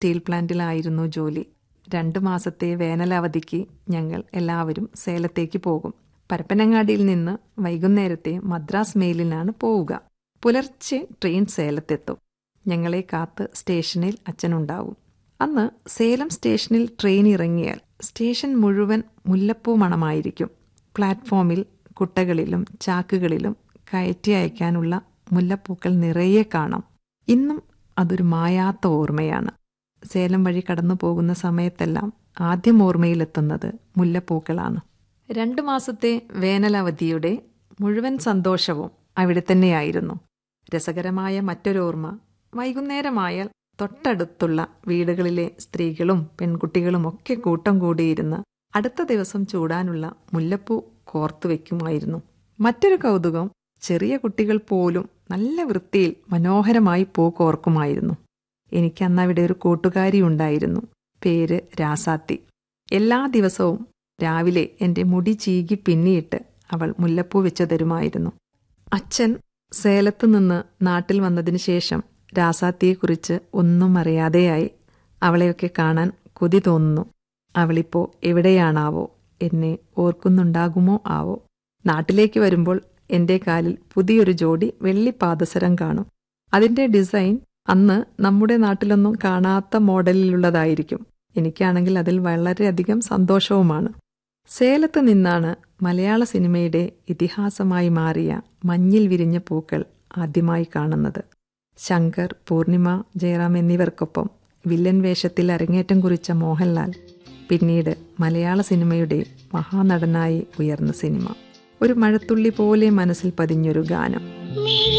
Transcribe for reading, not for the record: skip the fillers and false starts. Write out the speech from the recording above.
Steel പ്ലാന്റിലായിരുന്നു ജോലി. 2 മാസത്തെ വേനലവധിക്ക് ഞങ്ങൾ എല്ലാവരും സേലത്തേക്ക് പോകും. പരപ്പനങ്ങാടിയിൽ നിന്ന് വൈകുന്നേരത്തെ മദ്രാസ് മെയിലിനാണ് പോവുക. പുലർച്ചെ ട്രെയിൻ സേലത്തെത്തും. ഞങ്ങളെ കാത്ത് സ്റ്റേഷനിൽ അച്ഛനുണ്ടാവും. അന്ന് സേലം സ്റ്റേഷനിൽ ട്രെയിൻ ഇറങ്ങിയാൽ സ്റ്റേഷൻ മുഴുവൻ മുല്ലപ്പൂ മണമായിരിക്കും. പ്ലാറ്റ്ഫോമിൽ കുട്ടകളിലും ചാക്കുകളിലും കയറ്റി അയക്കാനുള്ള മുല്ലപ്പൂക്കൾ നിറയെ കാണാം. ഇന്നും അതൊരു മായാത്ത ഓർമ്മയാണ്. സേലം വഴി കടന്നു പോകുന്ന സമയത്തെല്ലാം ആദ്യം ഓർമ്മയിലെത്തുന്നത് മുല്ലപ്പൂക്കളാണ്. 2 മാസത്തെ വേനലവധിയുടെ മുഴുവൻ സന്തോഷവും അവിടെ തന്നെയായിരുന്നു. രസകരമായ മറ്റൊരോർമ്മ, വൈകുന്നേരമായാൽ തൊട്ടടുത്തുള്ള വീടുകളിലെ സ്ത്രീകളും പെൺകുട്ടികളും ഒക്കെ കൂട്ടം കൂടിയിരുന്ന് അടുത്ത ദിവസം ചൂടാനുള്ള മുല്ലപ്പൂ കോർത്തു വയ്ക്കുമായിരുന്നു. മറ്റൊരു കൗതുകം, ചെറിയ കുട്ടികൾ പോലും നല്ല വൃത്തിയിൽ മനോഹരമായി പൂ കോർക്കുമായിരുന്നു. എനിക്ക് അന്ന് അവിടെ ഒരു കൂട്ടുകാരി ഉണ്ടായിരുന്നു. പേര് രാസാത്തി. എല്ലാ ദിവസവും രാവിലെ എൻ്റെ മുടി ചീകി പിന്നിയിട്ട് അവൾ മുല്ലപ്പൂ വെച്ചു തരുമായിരുന്നു. അച്ഛൻ സേലത്ത് നിന്ന് നാട്ടിൽ വന്നതിന് ശേഷം രാസാത്തിയെക്കുറിച്ച് ഒന്നും അറിയാതെയായി. അവളെയൊക്കെ കാണാൻ കൊതി തോന്നുന്നു. അവളിപ്പോ എവിടെയാണാവോ? എന്നെ ഓർക്കുന്നുണ്ടാകുമോ ആവോ? നാട്ടിലേക്ക് വരുമ്പോൾ എൻ്റെ കാലിൽ പുതിയൊരു ജോഡി വെള്ളി പാദസരം കാണും. അതിൻ്റെ ഡിസൈൻ അന്ന് നമ്മുടെ നാട്ടിലൊന്നും കാണാത്ത മോഡലിലുള്ളതായിരിക്കും. എനിക്കാണെങ്കിൽ അതിൽ വളരെയധികം സന്തോഷവുമാണ്. സേലത്ത് നിന്നാണ് മലയാള സിനിമയുടെ ഇതിഹാസമായി മാറിയ മഞ്ഞിൽ വിരിഞ്ഞ പൂക്കൾ ആദ്യമായി കാണുന്നത്. ശങ്കർ, പൂർണിമ, ജയറാം എന്നിവർക്കൊപ്പം വില്ലൻ വേഷത്തിൽ അരങ്ങേറ്റം കുറിച്ച മോഹൻലാൽ പിന്നീട് മലയാള സിനിമയുടെ മഹാനടനായി ഉയർന്ന സിനിമ. ഒരു മഴത്തുള്ളി പോലെ മനസ്സിൽ പതിഞ്ഞൊരു ഗാനം.